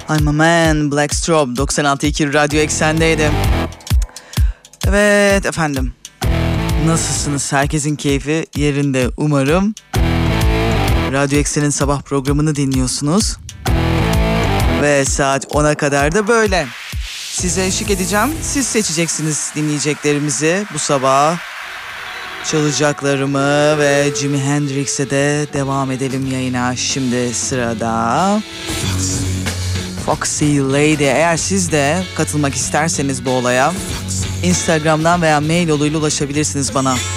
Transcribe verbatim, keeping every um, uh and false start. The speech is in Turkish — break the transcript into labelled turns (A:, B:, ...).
A: I'm a man, Black Strobe doksan altı nokta iki Radyo Eksen'deydi. Evet efendim. Nasılsınız? Herkesin keyfi yerinde umarım. Radyo Eksen'in sabah programını dinliyorsunuz. Ve saat ona kadar da böyle. Size eşlik edeceğim. Siz seçeceksiniz dinleyeceklerimizi bu sabah. Çalacaklarımı ve Jimi Hendrix'e de devam edelim yayına. Şimdi sırada Foxy Lady. Eğer siz de katılmak isterseniz bu olaya Instagram'dan veya mail yoluyla ulaşabilirsiniz bana.